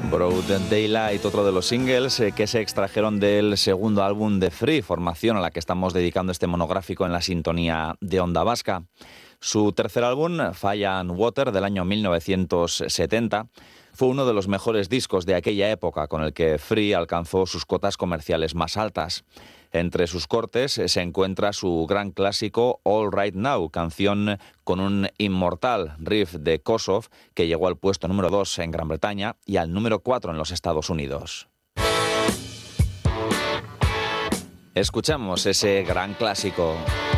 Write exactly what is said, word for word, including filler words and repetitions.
Broad Daylight, otro de los singles eh, que se extrajeron del segundo álbum de Free, formación a la que estamos dedicando este monográfico en la sintonía de Onda Vasca. Su tercer álbum, Fire and Water, del año mil novecientos setenta, fue uno de los mejores discos de aquella época, con el que Free alcanzó sus cotas comerciales más altas. Entre sus cortes se encuentra su gran clásico All Right Now, canción con un inmortal riff de Kossoff que llegó al puesto número dos en Gran Bretaña y al número cuatro en los Estados Unidos. Escuchamos ese gran clásico.